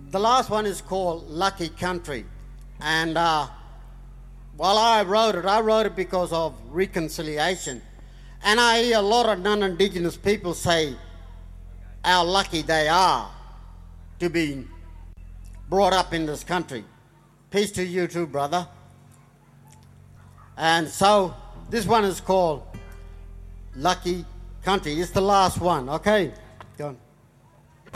The last one is called Lucky Country. And while I wrote it because of reconciliation. And I hear a lot of non-Indigenous people say how lucky they are to be brought up in this country. Peace to you too, brother. And so this one is called Lucky Country. It's the last one, okay?